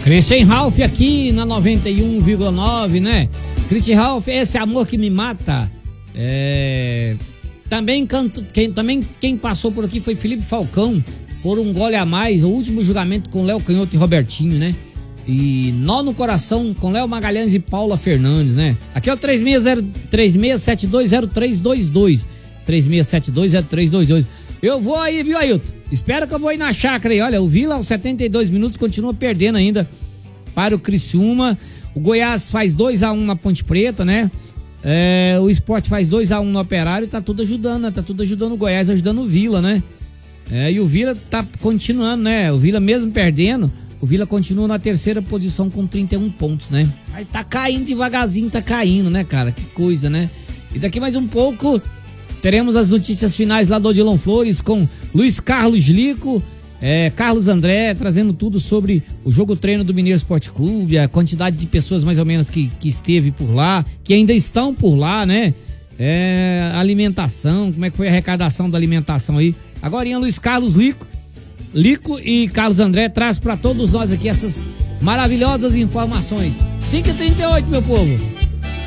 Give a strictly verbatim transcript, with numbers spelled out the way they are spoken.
Christian Ralph aqui na noventa e um vírgula nove, né? Christian Ralph, esse amor que me mata. É... Também, canto, quem, também quem passou por aqui foi Felipe Falcão, por um gole a mais, o último julgamento com Léo Canhoto e Robertinho, né? E Nó no Coração com Léo Magalhães e Paula Fernandes, né? Aqui é o três seis zero três seis sete dois zero três dois dois. três seis sete dois zero três dois dois. Eu vou aí, viu, Ailton? Espero que eu vou ir na chácara aí. Olha, o Vila aos setenta e dois minutos continua perdendo ainda para o Criciúma. O Goiás faz dois a um na Ponte Preta, né? É, o Sport faz dois a um no Operário e tá tudo ajudando, né? Tá tudo ajudando o Goiás, ajudando o Vila, né? É, e o Vila tá continuando, né? O Vila mesmo perdendo, o Vila continua na terceira posição com trinta e um pontos, né? Aí tá caindo devagarzinho, tá caindo, né, cara? Que coisa, né? E daqui mais um pouco teremos as notícias finais lá do Odilon Flores com Luiz Carlos Lico, é, Carlos André, trazendo tudo sobre o jogo treino do Mineiro Esporte Clube, a quantidade de pessoas mais ou menos que, que esteve por lá, que ainda estão por lá, né? É, alimentação, como é que foi a arrecadação da alimentação aí. Agorinha Luiz Carlos Lico, Lico e Carlos André traz para todos nós aqui essas maravilhosas informações. cinco e trinta e oito, meu povo.